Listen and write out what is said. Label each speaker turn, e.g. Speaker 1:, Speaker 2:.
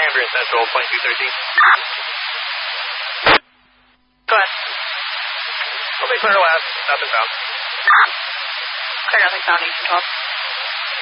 Speaker 1: Cambrian Central, 2213.
Speaker 2: Go ahead.
Speaker 1: Okay, clear last. Nothing found.
Speaker 2: Clear, nothing found, 1812.